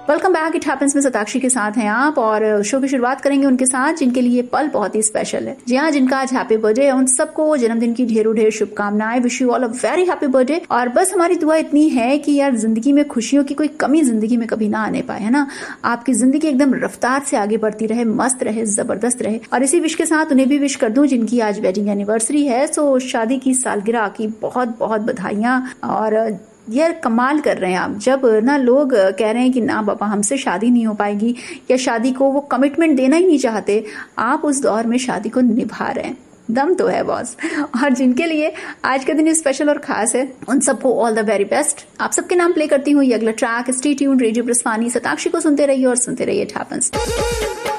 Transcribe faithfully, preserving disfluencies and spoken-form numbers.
Welcome back, it happens में सताक्षी के साथ हैं आप, और शो की शुरुआत करेंगे उनके साथ जिनके लिए पल बहुत ही स्पेशल है। जी हाँ, जिनका आज हैप्पी बर्थडे है, उन सबको जन्मदिन की ढेरों ढेर शुभकामनाएं। Wish you all a very happy birthday. और बस हमारी दुआ इतनी है कि यार जिंदगी में खुशियों की कोई कमी जिंदगी में कभी ना आने पाए, है ना। आपकी जिंदगी एकदम रफ्तार से आगे बढ़ती रहे, मस्त रहे, जबरदस्त रहे। और इसी विश के साथ उन्हें भी विश कर दूं जिनकी आज वेडिंग एनिवर्सरी है। सो शादी की सालगिरह की बहुत बहुत बधाइयां। और यार कमाल कर रहे हैं आप, जब ना लोग कह रहे हैं कि ना बाबा हमसे शादी नहीं हो पाएगी या शादी को वो कमिटमेंट देना ही नहीं चाहते, आप उस दौर में शादी को निभा रहे हैं। दम तो है बॉस। और जिनके लिए आज का दिन स्पेशल और खास है, उन सबको ऑल द वेरी बेस्ट। आप सबके नाम प्ले करती हूँ ये अगला track. Stay tuned, radio ब्रस्वानी, Satakshi को सुनते रहिए और सुनते रहिए इट हैपेंस।